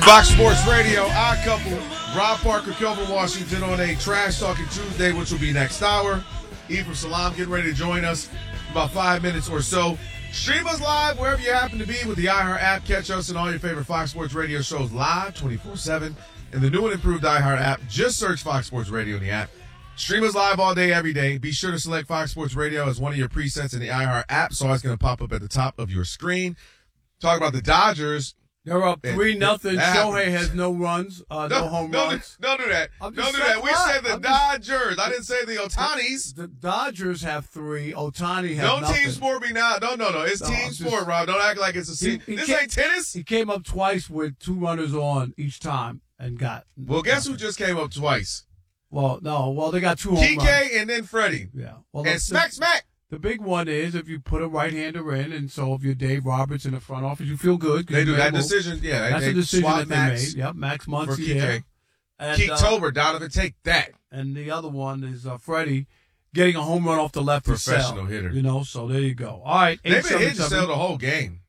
Fox Sports Radio, Odd Couple, Rob Parker, Kelvin Washington on a Trash Talking Tuesday, which will be next hour. Ephraim Salam getting ready to join us in about 5 minutes or so. Stream us live wherever you happen to be with the iHeart app. Catch us and all your favorite Fox Sports Radio shows live 24/7 in the new and improved iHeart app. Just search Fox Sports Radio in the app. Stream us live all day, every day. Be sure to select Fox Sports Radio as one of your presets in the iHeart app, so it's going to pop up at the top of your screen. Talk about the Dodgers. They're up 3-0. Shohei has no runs, no home runs. Don't do that. Don't do that. We said the Dodgers. I didn't say the Otanis. The Dodgers have 3. Otani has nothing. Team sport me now. No. It's team sport, Rob. Don't act like it's a team. This ain't tennis. He came up twice with 2 runners on each time and got. Well, guess who just came up twice? Well, no. Well, they got 2 home runs. Kike and then Freddie. Yeah. Well, and smack. The big one is if you put a right-hander in, and so if you're Dave Roberts in the front office, you feel good. They do that decision. Yeah, that's a decision that they made. Yep, Max Muncy there. Keektober, Donovan, take that. And the other one is Freddie getting a home run off the left. Professional hitter. So there you go. All right. They've been hitting Sell the whole game.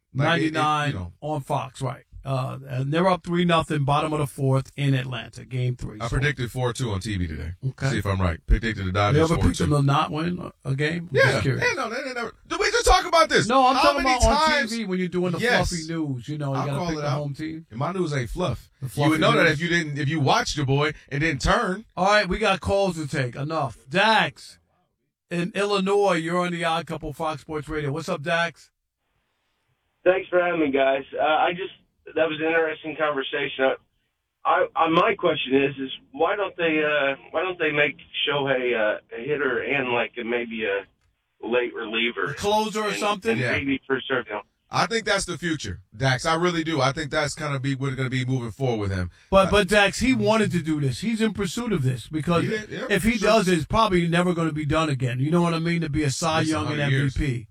99 on Fox, right. And they're up 3-0, bottom of the 4th in Atlanta, Game 3. I predicted 4-2 on TV today. Okay. See if I'm right. Predicted the Dodgers 4-2. You ever picked them to not win a game? Yeah. They never. Did we just talk about this? No, I'm talking about on TV when you're doing the fluffy news. You got to pick the home team. And my news ain't fluff. You would know that if you watched your boy and didn't turn. All right, we got calls to take. Enough. Dax in Illinois, you're on the Odd Couple Fox Sports Radio. What's up, Dax? Thanks for having me, guys. That was an interesting conversation. My question is why don't they make Shohei a hitter and maybe a late reliever, a closer or something? And maybe for certain. I think that's the future, Dax. I really do. I think that's kind of what's going to be moving forward with him. But Dax, he wanted to do this. He's in pursuit of this because if he does it, it's probably never going to be done again. You know what I mean? To be a Cy Young and MVP. Years.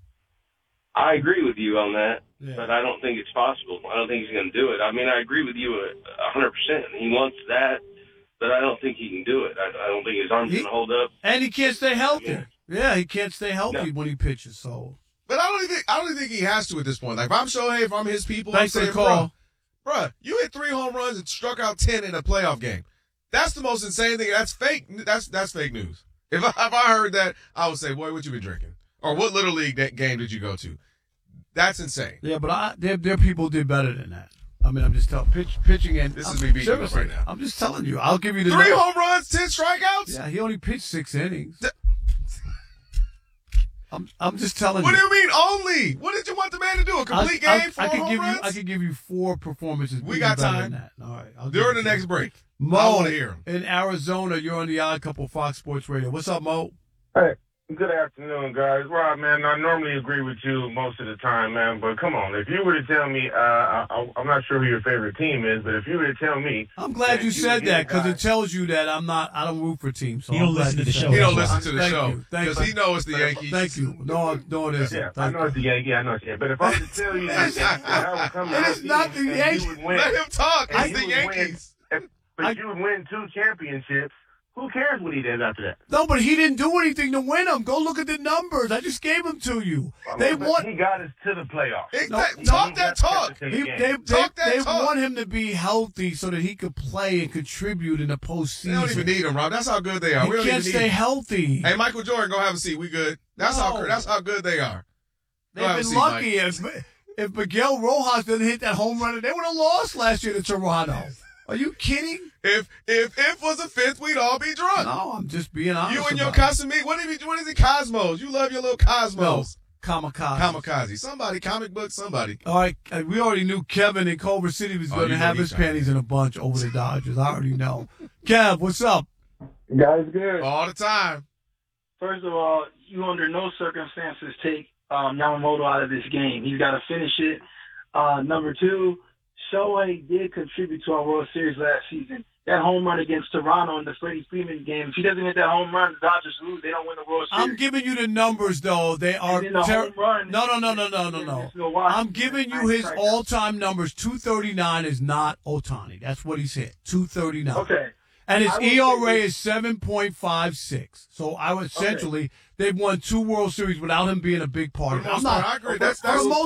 I agree with you on that, yeah. But I don't think it's possible. I don't think he's going to do it. I mean, I agree with you 100%. He wants that, but I don't think he can do it. I don't think his arm's going to hold up. And he can't stay healthy. Yeah, he can't stay healthy when he pitches. So, but I don't think he has to at this point. Like if I'm Shohei, if I'm his people, thanks I'm for the call, bro. You hit 3 home runs and struck out 10 in a playoff game. That's the most insane thing. That's fake. That's fake news. If I heard that, I would say, boy, what you been drinking? Or what Little League game did you go to? That's insane. Yeah, but their people did better than that. I mean, I'm just telling pitching and this is me beating you up right now. I'm just telling you. I'll give you the 3 home runs, 10 strikeouts. Yeah, he only pitched 6 innings. I'm just telling you. What do you mean only? What did you want the man to do? A complete game? 4 home runs? I could give you 4 performances. We got time. Than that. All right. During the next break. Mo, I want to hear him. In Arizona, you're on the Odd Couple Fox Sports Radio. What's up, Mo? Hey. Good afternoon, guys. Rob, man, I normally agree with you most of the time, man, but come on. If you were to tell me, I'm not sure who your favorite team is, but if you were to tell me. I'm glad you said that because it tells you that I don't root for teams. So you don't listen to the show. He don't listen to the show because he knows it's the Yankees. Thank you. No, it isn't. Yeah, I know it's the Yankees. I know it's But if I was to tell you that I would come to it's not the Yankees. Let him talk. It's the Yankees. But you would win 2 championships. Who cares what he did after that? No, but he didn't do anything to win them. Go look at the numbers. I just gave them to you. He got us to the playoffs. Talk that talk. They want him to be healthy so that he could play and contribute in the postseason. They don't even need him, Rob. That's how good they are. He can't stay healthy. Hey, Michael Jordan, go have a seat. We good. That's how good they are. They've been lucky. If Miguel Rojas didn't hit that home run, they would have lost last year to Toronto. Are you kidding? If was a 5th, we'd all be drunk. No, I'm just being honest. You and your Casamigos. What is it? Cosmos. You love your little Cosmos. No, Kamikaze. Somebody, comic book, somebody. All right, we already knew Kevin in Culver City was going to have his panties in a bunch over the Dodgers. I already know. Kev, what's up? Guys, good. All the time. First of all, you under no circumstances take Yamamoto out of this game. He's got to finish it. Number 2, Shohei did contribute to our World Series last season. That home run against Toronto in the Freddie Freeman game, if he doesn't hit that home run, the Dodgers lose. They don't win the World Series. I'm giving you the numbers, though. They are home run. No. I'm giving you his all-time numbers. 239 is not Otani. That's what he's hit. 239. Okay. And his ERA is 7.56. So I would essentially, they've won 2 World Series without him being a big part of it. I agree. That's